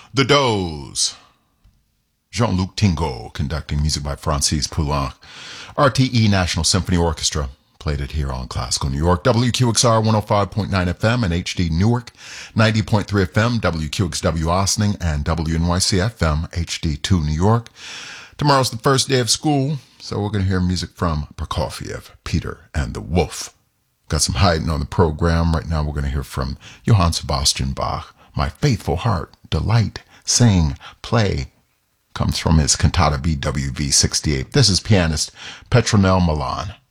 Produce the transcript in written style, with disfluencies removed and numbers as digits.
The Doors. Jean-Luc Tingo conducting music by Francis Poulenc. RTE National Symphony Orchestra played it here on Classical New York. WQXR 105.9 FM and HD Newark, 90.3 FM, WQXW Ossining, and WNYC FM HD2 New York. Tomorrow's the first day of school, so we're going to hear music from Prokofiev, Peter and the Wolf. Got some Haydn on the program. Right now we're going to hear from Johann Sebastian Bach. My Faithful Heart, Delight, Sing, Play, comes from his Cantata BWV 68. This is pianist Petronelle Milan.